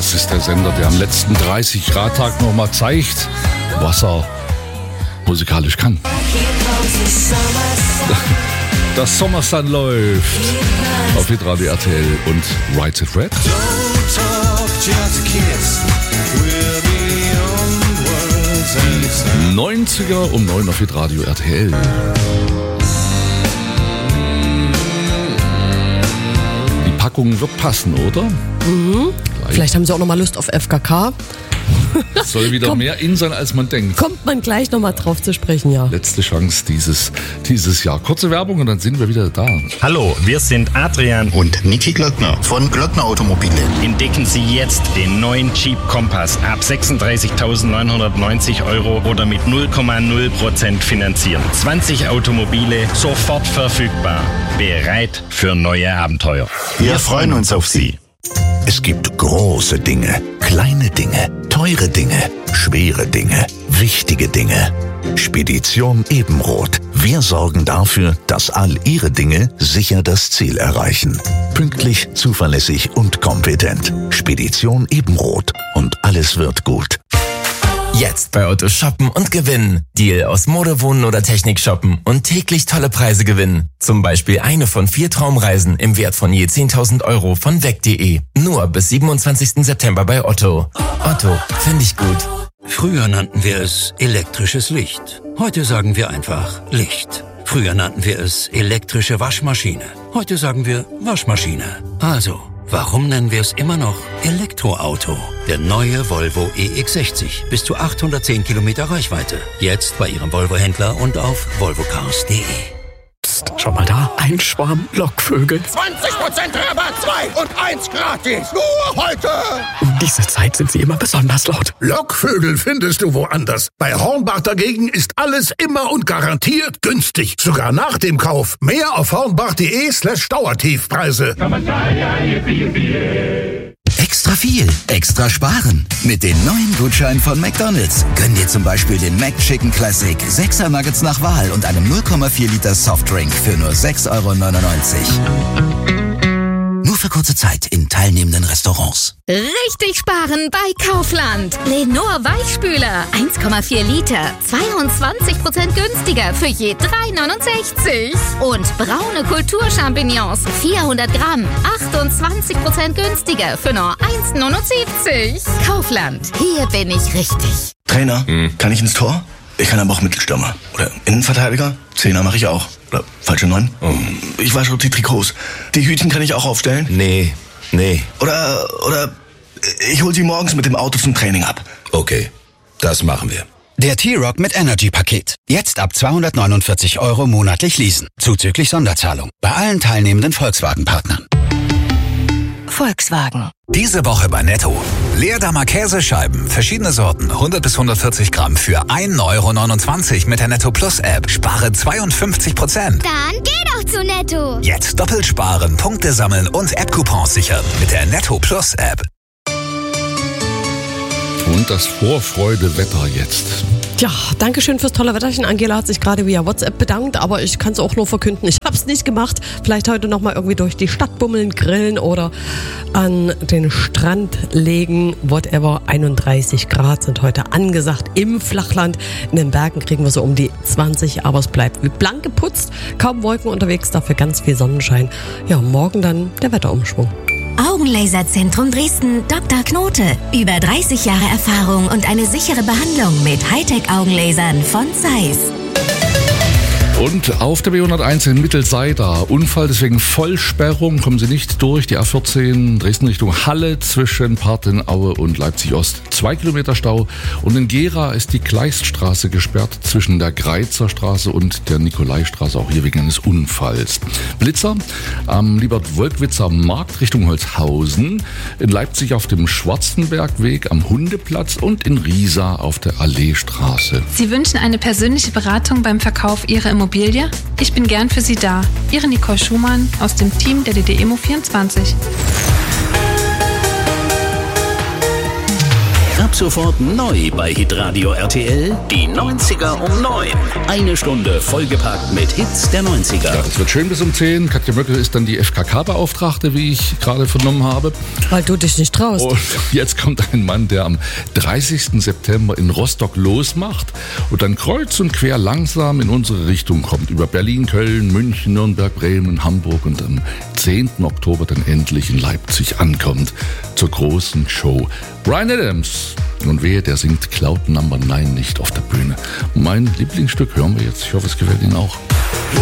Das ist der Sender, der am letzten 30-Grad-Tag nochmal zeigt, was er musikalisch kann. Das Sommersun läuft auf Hitradio RTL und Right to Fred. 90er um 9 auf Hitradio RTL. Die Packung wird passen, oder? Mhm. Vielleicht haben sie auch nochmal Lust auf FKK. Es soll wieder mehr in sein, als man denkt. Kommt man gleich nochmal drauf zu sprechen, ja. Letzte Chance dieses Jahr. Kurze Werbung und dann sind wir wieder da. Hallo, wir sind Adrian und Niki Glöckner von Glöckner Automobile. Entdecken Sie jetzt den neuen Jeep Compass ab 36.990 € oder mit 0,0% finanzieren. 20 Automobile, sofort verfügbar. Bereit für neue Abenteuer. Wir freuen uns auf Sie. Es gibt große Dinge, kleine Dinge, teure Dinge, schwere Dinge, wichtige Dinge. Spedition Ebenroth. Wir sorgen dafür, dass all Ihre Dinge sicher das Ziel erreichen. Pünktlich, zuverlässig und kompetent. Spedition Ebenroth. Und alles wird gut. Jetzt bei Otto shoppen und gewinnen. Deal aus Mode, Wohnen oder Technik shoppen und täglich tolle Preise gewinnen. Zum Beispiel eine von 4 Traumreisen im Wert von je 10.000 € von weg.de. Nur bis 27. September bei Otto. Otto, finde ich gut. Früher nannten wir es elektrisches Licht. Heute sagen wir einfach Licht. Früher nannten wir es elektrische Waschmaschine. Heute sagen wir Waschmaschine. Also, warum nennen wir es immer noch Elektroauto? Der neue Volvo EX60. Bis zu 810 Kilometer Reichweite. Jetzt bei Ihrem Volvo-Händler und auf volvocars.de. Psst, schau mal da. Ein Schwarm Lockvögel. 20% Rabatt, 2 und 1 gratis. Nur heute. Um diese Zeit sind sie immer besonders laut. Lockvögel findest du woanders. Bei Hornbach dagegen ist alles immer und garantiert günstig. Sogar nach dem Kauf. Mehr auf hornbach.de/Dauertiefpreise. Extra viel, extra sparen. Mit den neuen Gutscheinen von McDonald's. Gönn dir zum Beispiel den McChicken Classic, 6er Nuggets nach Wahl und einem 0,4 Liter Softdrink für nur 6,99 €. Nur für kurze Zeit in teilnehmenden Restaurants. Richtig sparen bei Kaufland. Lenor Weichspüler, 1,4 Liter, 22% günstiger für je 3,69 €. Und braune Kulturchampignons, 400 Gramm, 28% günstiger für nur 1,79 €. Kaufland, hier bin ich richtig. Trainer, kann ich ins Tor? Ich kann aber auch Mittelstürmer. Oder Innenverteidiger? Zehner mache ich auch. Oder falsche 9? Ich wasche auch die Trikots. Die Hütchen kann ich auch aufstellen? Nee. Oder ich hol sie morgens mit dem Auto zum Training ab. Okay, das machen wir. Der T-Rock mit Energy-Paket. Jetzt ab 249 € monatlich leasen. Zuzüglich Sonderzahlung. Bei allen teilnehmenden Volkswagen-Partnern. Volkswagen. Diese Woche bei Netto. Leerdammer Käsescheiben, verschiedene Sorten, 100 bis 140 Gramm für 1,29 € mit der Netto Plus App. Spare 52%. Dann geh doch zu Netto. Jetzt doppelt sparen, Punkte sammeln und App-Coupons sichern mit der Netto Plus App. Und das Vorfreudewetter jetzt. Ja, danke schön fürs tolle Wetterchen. Angela hat sich gerade via WhatsApp bedankt, aber ich kann es auch nur verkünden. Ich habe es nicht gemacht. Vielleicht heute nochmal irgendwie durch die Stadt bummeln, grillen oder an den Strand legen. Whatever, 31 Grad sind heute angesagt im Flachland. In den Bergen kriegen wir so um die 20, aber es bleibt wie blank geputzt. Kaum Wolken unterwegs, dafür ganz viel Sonnenschein. Ja, morgen dann der Wetterumschwung. Augenlaserzentrum Dresden, Dr. Knote. Über 30 Jahre Erfahrung und eine sichere Behandlung mit Hightech-Augenlasern von Zeiss. Und auf der B101 in Mittelseida, Unfall, deswegen Vollsperrung, kommen Sie nicht durch. Die A14 Dresden Richtung Halle zwischen Partenaue und Leipzig-Ost. 2 Kilometer Stau. Und in Gera ist die Kleiststraße gesperrt zwischen der Greizer Straße und der Nikolaistraße, auch hier wegen eines Unfalls. Blitzer am Liebert-Wolkwitzer Markt Richtung Holzhausen, in Leipzig auf dem Schwarzenbergweg am Hundeplatz und in Riesa auf der Alleestraße. Sie wünschen eine persönliche Beratung beim Verkauf Ihrer Immobilie? Ich bin gern für Sie da. Ihre Nicole Schumann aus dem Team der DDEMO24. Ab sofort neu bei Hitradio RTL, die 90er um 9. Eine Stunde vollgepackt mit Hits der 90er. Ja, das wird schön bis um 10. Katja Möckel ist dann die FKK-Beauftragte, wie ich gerade vernommen habe. Weil du dich nicht traust. Und jetzt kommt ein Mann, der am 30. September in Rostock losmacht und dann kreuz und quer langsam in unsere Richtung kommt. Über Berlin, Köln, München, Nürnberg, Bremen, Hamburg und am 10. Oktober dann endlich in Leipzig ankommt zur großen Show. Bryan Adams. Und wehe, der singt Cloud Number 9 nicht auf der Bühne. Mein Lieblingsstück hören wir jetzt. Ich hoffe, es gefällt Ihnen auch.